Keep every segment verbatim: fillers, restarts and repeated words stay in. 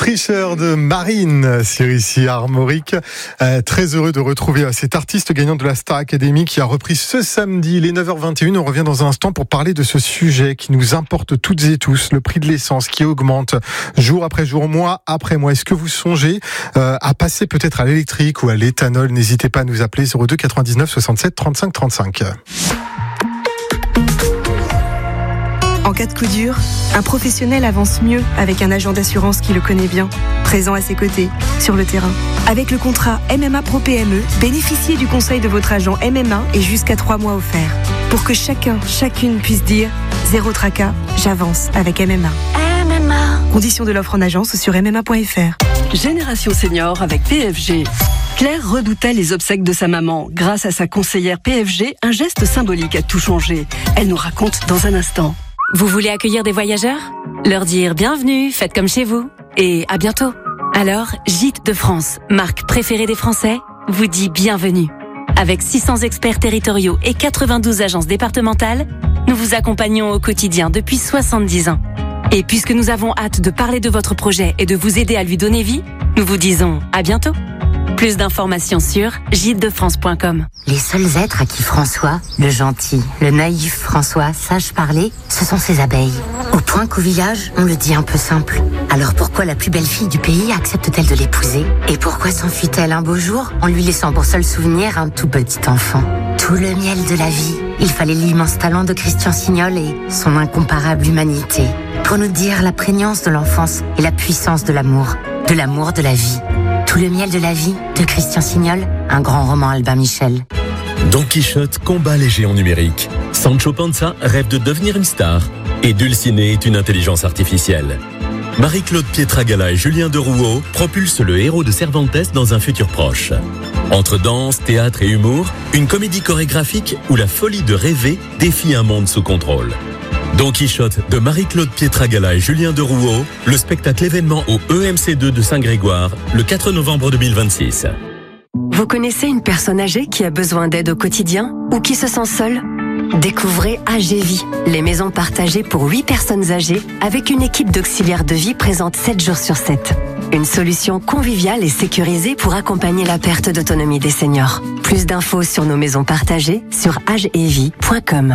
Tricheur de Marine sur ici Armorique. Euh, très heureux de retrouver cet artiste gagnant de la Star Academy qui a repris ce samedi les neuf heures vingt et une. On revient dans un instant pour parler de ce sujet qui nous importe toutes et tous, le prix de l'essence qui augmente jour après jour, mois après mois. Est-ce que vous songez euh, à passer peut-être à l'électrique ou à l'éthanol? N'hésitez pas à nous appeler zéro deux quatre-vingt-dix-neuf soixante-sept trente-cinq trente-cinq. En cas de coup dur, un professionnel avance mieux avec un agent d'assurance qui le connaît bien, présent à ses côtés, sur le terrain. Avec le contrat M M A Pro P M E, bénéficiez du conseil de votre agent M M A et jusqu'à trois mois offerts. Pour que chacun, chacune puisse dire « Zéro tracas, j'avance avec M M A ». M M A. Conditions de l'offre en agence ou sur m m a point f r. Génération Senior avec P F G. Claire redoutait les obsèques de sa maman. Grâce à sa conseillère P F G, un geste symbolique a tout changé. Elle nous raconte dans un instant. Vous voulez accueillir des voyageurs? Leur dire bienvenue, faites comme chez vous. Et à bientôt. Alors, Gîtes de France, marque préférée des Français, vous dit bienvenue. Avec six cents experts territoriaux et quatre-vingt-douze agences départementales, nous vous accompagnons au quotidien depuis soixante-dix ans. Et puisque nous avons hâte de parler de votre projet et de vous aider à lui donner vie, nous vous disons à bientôt. Plus d'informations sur gîtes de france point com. Les seuls êtres à qui François, le gentil, le naïf François, sache parler, ce sont ses abeilles. Au point qu'au village, on le dit un peu simple. Alors pourquoi la plus belle fille du pays accepte-t-elle de l'épouser? Et pourquoi s'enfuit-elle un beau jour en lui laissant pour seul souvenir un tout petit enfant? Tout le miel de la vie. Il fallait l'immense talent de Christian Signol et son incomparable humanité pour nous dire la prégnance de l'enfance et la puissance de l'amour, de l'amour de la vie. Tout le miel de la vie de Christian Signol, un grand roman Albin Michel. Don Quichotte combat les géants numériques. Sancho Panza rêve de devenir une star. Et Dulcinée est une intelligence artificielle. Marie-Claude Pietragala et Julien Derouault propulsent le héros de Cervantes dans un futur proche. Entre danse, théâtre et humour, une comédie chorégraphique où la folie de rêver défie un monde sous contrôle. Don Quichotte de Marie-Claude Pietragala et Julien Derouault, le spectacle événement au E M C deux de Saint-Grégoire, le quatre novembre deux mille vingt-six. Vous connaissez une personne âgée qui a besoin d'aide au quotidien ou qui se sent seule? Découvrez A G Vie, les maisons partagées pour huit personnes âgées avec une équipe d'auxiliaires de vie présente sept jours sur sept. Une solution conviviale et sécurisée pour accompagner la perte d'autonomie des seniors. Plus d'infos sur nos maisons partagées sur age et vie point com.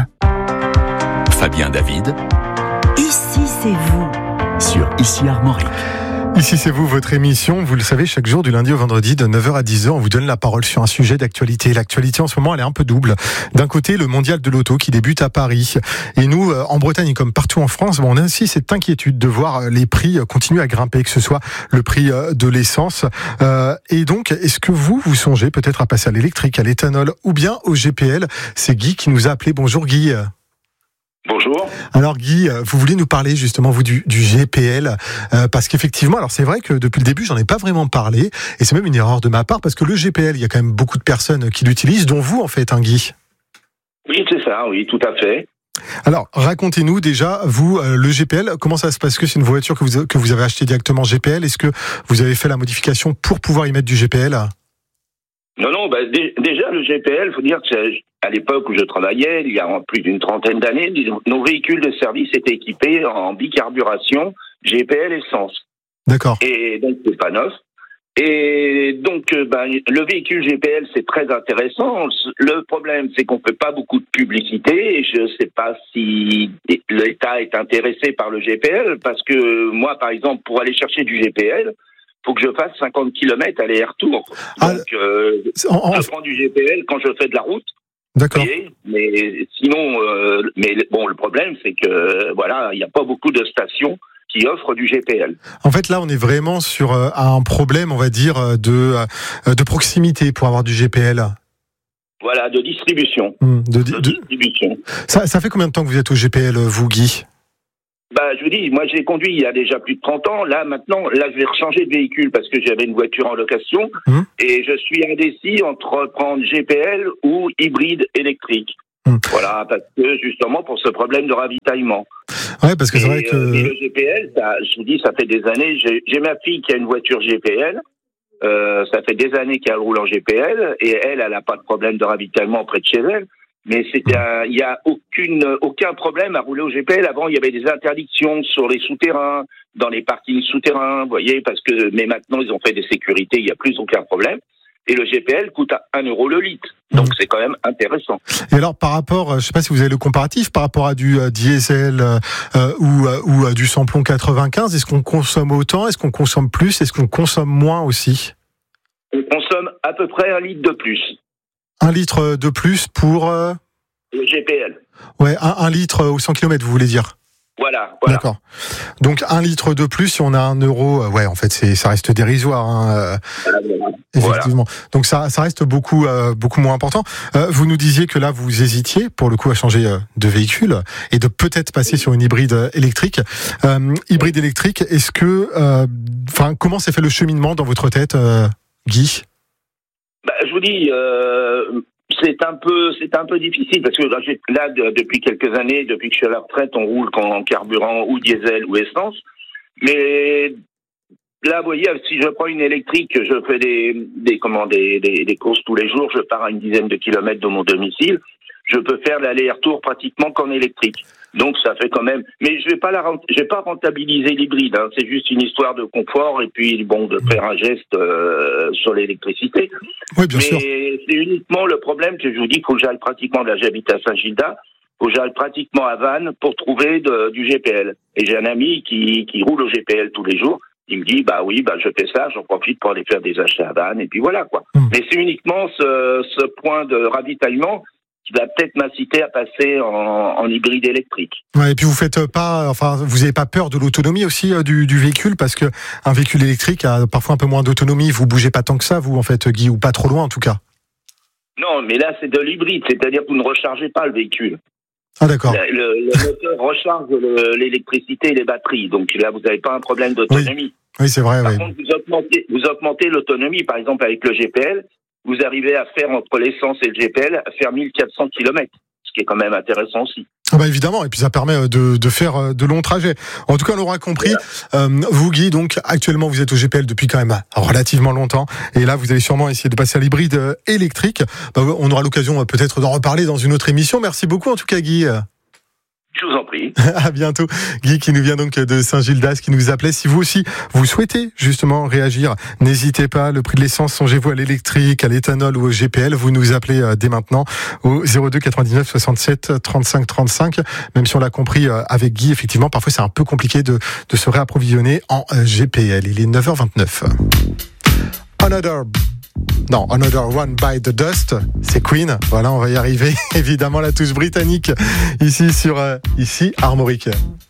Fabien David. Ici, c'est vous. Sur Ici Armorique. Ici, c'est vous, votre émission. Vous le savez, chaque jour, du lundi au vendredi, de neuf heures à dix heures, on vous donne la parole sur un sujet d'actualité. L'actualité, en ce moment, elle est un peu double. D'un côté, le mondial de l'auto qui débute à Paris. Et nous, en Bretagne, comme partout en France, on a aussi cette inquiétude de voir les prix continuer à grimper, que ce soit le prix de l'essence. Et donc, est-ce que vous, vous songez peut-être à passer à l'électrique, à l'éthanol ou bien au G P L? C'est Guy qui nous a appelé. Bonjour Guy. Bonjour. Alors Guy, vous voulez nous parler justement vous du, du G P L euh, parce qu'effectivement, alors c'est vrai que depuis le début, j'en ai pas vraiment parlé et c'est même une erreur de ma part parce que le G P L, il y a quand même beaucoup de personnes qui l'utilisent, dont vous en fait, hein, Guy. Oui, c'est ça, oui, tout à fait. Alors, racontez-nous déjà, vous, euh, le G P L, comment ça se passe? Est-ce que c'est une voiture que vous, que vous avez achetée directement G P L? Est-ce que vous avez fait la modification pour pouvoir y mettre du G P L? Non, non, bah, d- déjà le G P L, il faut dire que c'est, à l'époque où je travaillais, il y a plus d'une trentaine d'années, nos véhicules de service étaient équipés en bicarburation G P L essence. D'accord. Et donc c'est pas neuf. Et donc bah, le véhicule G P L c'est très intéressant. Le problème c'est qu'on fait pas beaucoup de publicité et je sais pas si l'État est intéressé par le G P L parce que moi par exemple pour aller chercher du G P L, faut que je fasse cinquante kilomètres aller-retour. Ah, donc, euh, en, en... je prends du G P L quand je fais de la route. D'accord. Voyez, mais sinon, euh, mais bon, le problème, c'est que voilà, il n'y a pas beaucoup de stations qui offrent du G P L. En fait, là, on est vraiment sur euh, un problème, on va dire, de euh, de proximité pour avoir du G P L. Voilà, de distribution. Mmh, de, de, de distribution. Ça, ça fait combien de temps que vous êtes au G P L, vous, Guy? Bah, je vous dis, moi j'ai conduit il y a déjà plus de trente ans. Là, maintenant, là, je vais rechanger de véhicule parce que j'avais une voiture en location mmh. et je suis indécis entre prendre G P L ou hybride électrique. Mmh. Voilà, parce que justement pour ce problème de ravitaillement. Ouais, parce que c'est et, vrai que euh, et le G P L, ça, je vous dis, ça fait des années. J'ai, j'ai ma fille qui a une voiture G P L. Euh, ça fait des années qu'elle roule en G P L et elle, elle n'a pas de problème de ravitaillement près de chez elle. Mais c'était, il y a aucune, aucun problème à rouler au G P L. Avant, il y avait des interdictions sur les souterrains, dans les parkings souterrains, vous voyez, parce que, mais maintenant, ils ont fait des sécurités, il n'y a plus aucun problème. Et le G P L coûte à un euro le litre. Donc, mmh. c'est quand même intéressant. Et alors, par rapport, je ne sais pas si vous avez le comparatif, par rapport à du euh, diesel euh, ou, euh, ou euh, du samplon quatre-vingt-quinze, est-ce qu'on consomme autant? Est-ce qu'on consomme plus? Est-ce qu'on consomme moins aussi? On consomme à peu près un litre de plus. Un litre de plus pour... Euh... Le G P L. Ouais, un, un litre au cent kilomètres, vous voulez dire? Voilà, voilà. D'accord. Donc un litre de plus, si on a un euro, euh, ouais, en fait, c'est ça reste dérisoire, hein, euh, voilà, effectivement. Voilà. Donc ça, ça reste beaucoup, euh, beaucoup moins important. Euh, vous nous disiez que là, vous hésitiez, pour le coup, à changer euh, de véhicule et de peut-être passer sur une hybride euh, électrique. Euh, hybride électrique, est-ce que, enfin, euh, comment s'est fait le cheminement dans votre tête, euh, Guy? Bah, je vous dis. Euh... C'est un peu, c'est un peu difficile parce que là, depuis quelques années, depuis que je suis à la retraite, on roule en carburant ou diesel ou essence. Mais là, vous voyez, si je prends une électrique, je fais des, des, comment, des, des, des courses tous les jours, je pars à une dizaine de kilomètres de mon domicile, je peux faire l'aller-retour pratiquement qu'en électrique. Donc ça fait quand même. Mais je vais pas la, je vais pas rentabiliser l'hybride. Hein. C'est juste une histoire de confort et puis bon de faire un geste euh, sur l'électricité. Oui, bien Mais sûr. c'est uniquement le problème que je vous dis qu'il faut que j'aille pratiquement. Là, j'habite à Saint-Gildas. Il faut que j'aille pratiquement à Vannes pour trouver de, du G P L. Et j'ai un ami qui qui roule au G P L tous les jours. Il me dit bah oui, bah je fais ça, j'en profite pour aller faire des achats à Vannes et puis voilà quoi. Mmh. Mais c'est uniquement ce, ce point de ravitaillement qui va peut-être m'inciter à passer en, en hybride électrique. Ouais, et puis vous faites pas, enfin, vous n'avez pas peur de l'autonomie aussi euh, du, du véhicule, parce que un véhicule électrique a parfois un peu moins d'autonomie. Vous bougez pas tant que ça, vous en fait, Guy, ou pas trop loin en tout cas. Non, mais là c'est de l'hybride, c'est-à-dire que vous ne rechargez pas le véhicule. Ah d'accord. Le, le, le moteur recharge le, l'électricité et les batteries, donc là vous n'avez pas un problème d'autonomie. Oui, oui c'est vrai. Par oui. contre, vous augmentez, vous augmentez l'autonomie, par exemple avec le G P L. Vous arrivez à faire, entre l'essence et le G P L, à faire mille quatre cents kilomètres, ce qui est quand même intéressant aussi. Ah bah évidemment, et puis ça permet de, de faire de longs trajets. En tout cas, on l'aura compris. Voilà. Euh, vous, Guy, donc actuellement, vous êtes au G P L depuis quand même relativement longtemps, et là, vous allez sûrement essayer de passer à l'hybride électrique. Bah, on aura l'occasion peut-être d'en reparler dans une autre émission. Merci beaucoup, en tout cas, Guy. Je vous en prie. À bientôt. Guy qui nous vient donc de Saint-Gildas, qui nous appelait. Si vous aussi, vous souhaitez justement réagir, n'hésitez pas. Le prix de l'essence, songez-vous à l'électrique, à l'éthanol ou au G P L. Vous nous appelez dès maintenant au zéro deux quatre-vingt-dix-neuf soixante-sept trente-cinq trente-cinq. Même si on l'a compris avec Guy, effectivement, parfois c'est un peu compliqué de, de se réapprovisionner en G P L. Il est neuf heures vingt-neuf. Another Non, Another One by the Dust, c'est Queen. Voilà, on va y arriver. Évidemment, la touche britannique ici sur euh, ici Armorique.